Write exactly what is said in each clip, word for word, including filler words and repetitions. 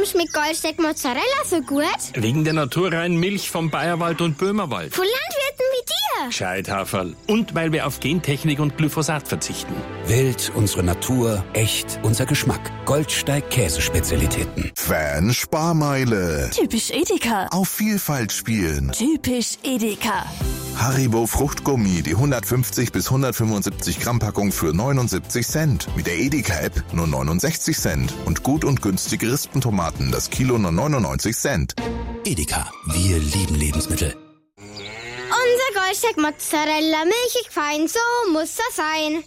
Warum schmeckt Goldsteak Mozzarella so gut? Wegen der naturreinen Milch vom Bayerwald und Böhmerwald. Von Landwirten wie dir. Gescheithaferl. Und weil wir auf Gentechnik und Glyphosat verzichten. Wild, unsere Natur, echt, unser Geschmack. Goldsteig Käsespezialitäten. Fan Sparmeile. Typisch Edeka. Auf Vielfalt spielen. Typisch Edeka. Haribo Fruchtgummi, die hundertfünfzig bis hundertfünfundsiebzig Gramm Packung für neunundsiebzig Cent. Mit der Edeka-App nur neunundsechzig Cent. Und gut und günstige Rispentomaten, das Kilo nur neunundneunzig Cent. Edeka, wir lieben Lebensmittel. Unser Goldsteak Mozzarella, milchig fein, so muss das sein.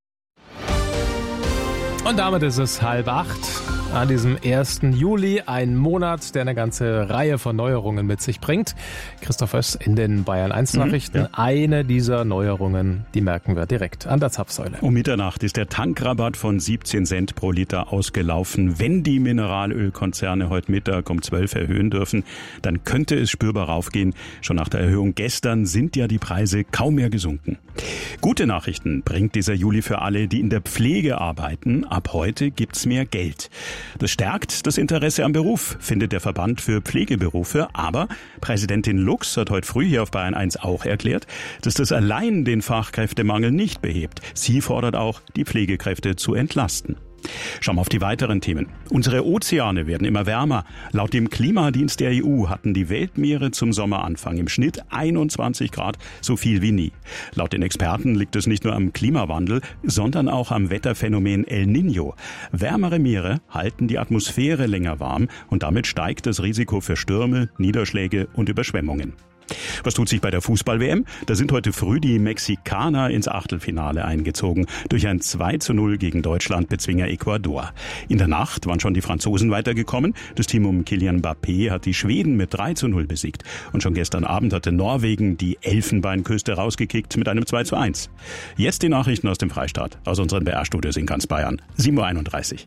Und damit ist es halb acht an diesem ersten Juli, ein Monat, der eine ganze Reihe von Neuerungen mit sich bringt. Christoph Oess in den Bayern eins Nachrichten. Mhm, ja. Eine dieser Neuerungen, die merken wir direkt an der Zapfsäule. Um Mitternacht ist der Tankrabatt von siebzehn Cent pro Liter ausgelaufen. Wenn die Mineralölkonzerne heute Mittag um zwölf erhöhen dürfen, dann könnte es spürbar raufgehen. Schon nach der Erhöhung gestern sind ja die Preise kaum mehr gesunken. Gute Nachrichten bringt dieser Juli für alle, die in der Pflege arbeiten. Ab heute gibt's mehr Geld. Das stärkt das Interesse am Beruf, findet der Verband für Pflegeberufe. Aber Präsidentin Lux hat heute früh hier auf Bayern eins auch erklärt, dass das allein den Fachkräftemangel nicht behebt. Sie fordert auch, die Pflegekräfte zu entlasten. Schauen wir auf die weiteren Themen. Unsere Ozeane werden immer wärmer. Laut dem Klimadienst der E U hatten die Weltmeere zum Sommeranfang im Schnitt einundzwanzig Grad, so viel wie nie. Laut den Experten liegt es nicht nur am Klimawandel, sondern auch am Wetterphänomen El Niño. Wärmere Meere halten die Atmosphäre länger warm und damit steigt das Risiko für Stürme, Niederschläge und Überschwemmungen. Was tut sich bei der Fußball-W M? Da sind heute früh die Mexikaner ins Achtelfinale eingezogen. Durch ein zwei zu null gegen Deutschland bezwinger Ecuador. In der Nacht waren schon die Franzosen weitergekommen. Das Team um Kylian Mbappé hat die Schweden mit drei zu null besiegt. Und schon gestern Abend hatte Norwegen die Elfenbeinküste rausgekickt mit einem zwei zu eins. Jetzt die Nachrichten aus dem Freistaat, aus unseren B R-Studios in ganz Bayern. sieben Uhr einunddreißig.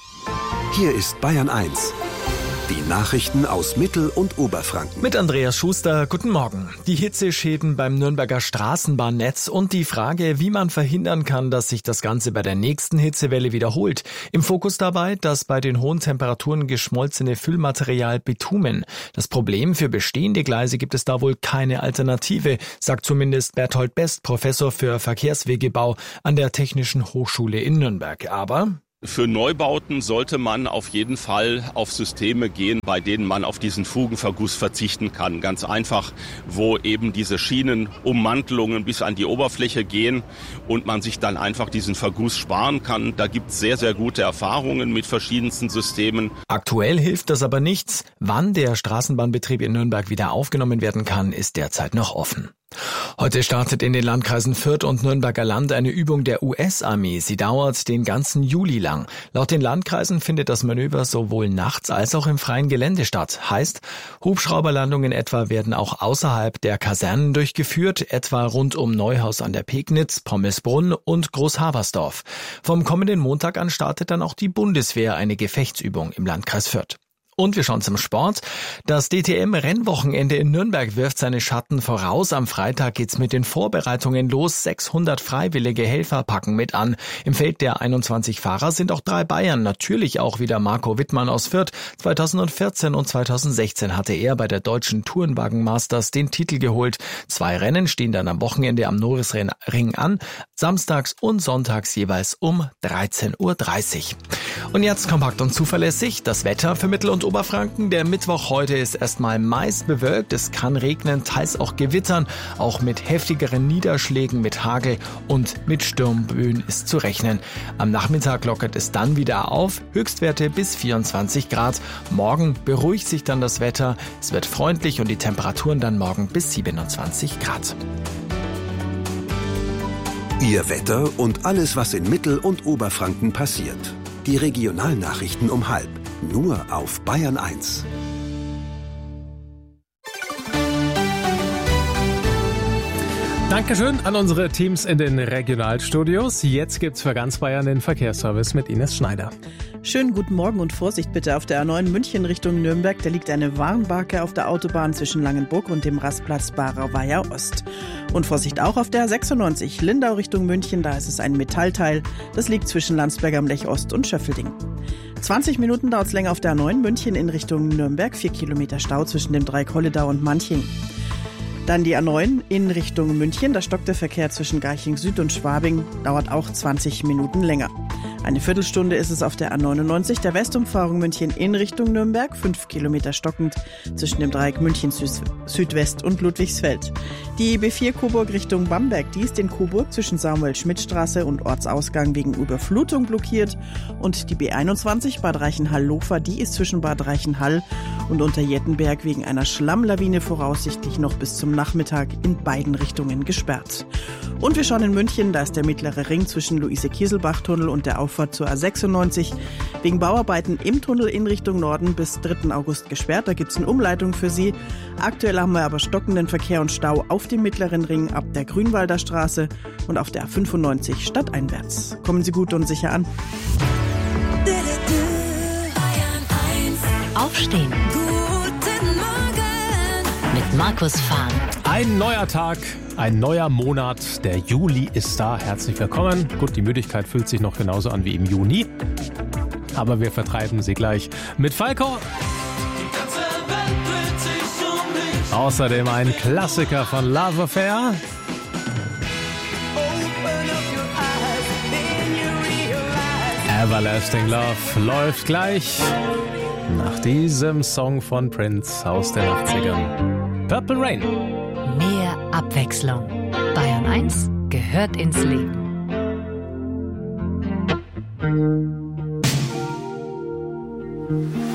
Hier ist Bayern eins. Die Nachrichten aus Mittel- und Oberfranken. Mit Andreas Schuster, guten Morgen. Die Hitzeschäden beim Nürnberger Straßenbahnnetz und die Frage, wie man verhindern kann, dass sich das Ganze bei der nächsten Hitzewelle wiederholt. Im Fokus dabei das bei den hohen Temperaturen geschmolzene Füllmaterial Bitumen. Das Problem, für bestehende Gleise gibt es da wohl keine Alternative, sagt zumindest Berthold Best, Professor für Verkehrswegebau an der Technischen Hochschule in Nürnberg. Aber für Neubauten sollte man auf jeden Fall auf Systeme gehen, bei denen man auf diesen Fugenverguss verzichten kann. Ganz einfach, wo eben diese Schienenummantelungen bis an die Oberfläche gehen und man sich dann einfach diesen Verguss sparen kann. Da gibt es sehr, sehr gute Erfahrungen mit verschiedensten Systemen. Aktuell hilft das aber nichts. Wann der Straßenbahnbetrieb in Nürnberg wieder aufgenommen werden kann, ist derzeit noch offen. Heute startet in den Landkreisen Fürth und Nürnberger Land eine Übung der U S-Armee. Sie dauert den ganzen Juli lang. Laut den Landkreisen findet das Manöver sowohl nachts als auch im freien Gelände statt. Heißt, Hubschrauberlandungen etwa werden auch außerhalb der Kasernen durchgeführt, etwa rund um Neuhaus an der Pegnitz, Pommelsbrunn und Großhabersdorf. Vom kommenden Montag an startet dann auch die Bundeswehr eine Gefechtsübung im Landkreis Fürth. Und wir schauen zum Sport. Das D T M-Rennwochenende in Nürnberg wirft seine Schatten voraus. Am Freitag geht's mit den Vorbereitungen los. sechshundert freiwillige Helfer packen mit an. Im Feld der einundzwanzig Fahrer sind auch drei Bayern. Natürlich auch wieder Marco Wittmann aus Fürth. zweitausendvierzehn und zweitausendsechzehn hatte er bei der deutschen Tourenwagen Masters den Titel geholt. Zwei Rennen stehen dann am Wochenende am Norrisring an. Samstags und sonntags jeweils um dreizehn Uhr dreißig. Und jetzt kompakt und zuverlässig das Wetter für Mittel- und Oberfranken. Der Mittwoch heute ist erstmal meist bewölkt. Es kann regnen, teils auch gewittern. Auch mit heftigeren Niederschlägen, mit Hagel und mit Sturmböen ist zu rechnen. Am Nachmittag lockert es dann wieder auf. Höchstwerte bis vierundzwanzig Grad. Morgen beruhigt sich dann das Wetter. Es wird freundlich und die Temperaturen dann morgen bis siebenundzwanzig Grad. Ihr Wetter und alles, was in Mittel- und Oberfranken passiert. Die Regionalnachrichten um halb. Nur auf Bayern eins. Dankeschön an unsere Teams in den Regionalstudios. Jetzt gibt's für ganz Bayern den Verkehrsservice mit Ines Schneider. Schönen guten Morgen und Vorsicht bitte auf der A neun München Richtung Nürnberg. Da liegt eine Warnbarke auf der Autobahn zwischen Langenburg und dem Rastplatz Barauweiher Ost. Und Vorsicht auch auf der A sechsundneunzig Lindau Richtung München. Da ist es ein Metallteil. Das liegt zwischen Landsberg am Lech Ost und Schöffelding. zwanzig Minuten dauert es länger auf der A neun München in Richtung Nürnberg. Vier Kilometer Stau zwischen dem Dreieck Holledau und Manching. Dann die A neun in Richtung München. Da stockt der Verkehr zwischen Garching Süd und Schwabing. Dauert auch zwanzig Minuten länger. Eine Viertelstunde ist es auf der A neunundneunzig, der Westumfahrung München in Richtung Nürnberg. Fünf Kilometer stockend zwischen dem Dreieck München Südwest und Ludwigsfeld. Die B vier Coburg Richtung Bamberg, die ist in Coburg zwischen Samuel-Schmidt-Straße und Ortsausgang wegen Überflutung blockiert. Und die B einundzwanzig Bad Reichenhall-Lofer, die ist zwischen Bad Reichenhall und Unterjettenberg wegen einer Schlammlawine voraussichtlich noch bis zum Nachmittag in beiden Richtungen gesperrt. Und wir schauen in München, da ist der mittlere Ring zwischen Luise-Kieselbach-Tunnel und der Auffahrt zur A sechsundneunzig wegen Bauarbeiten im Tunnel in Richtung Norden bis dritten August gesperrt. Da gibt es eine Umleitung für Sie. Aktuell haben wir aber stockenden Verkehr und Stau auf dem mittleren Ring ab der Grünwalder Straße und auf der A fünfundneunzig stadteinwärts. Kommen Sie gut und sicher an. Aufstehen. Guten Morgen. Mit Markus Fahn. Ein neuer Tag, ein neuer Monat. Der Juli ist da. Herzlich willkommen. Gut, die Müdigkeit fühlt sich noch genauso an wie im Juni. Aber wir vertreiben sie gleich mit Falco. Außerdem ein Klassiker von Love Affair. Everlasting Love läuft gleich nach diesem Song von Prince aus den achtzigern. Purple Rain. Mehr Abwechslung. Bayern eins gehört ins Leben. Thank you.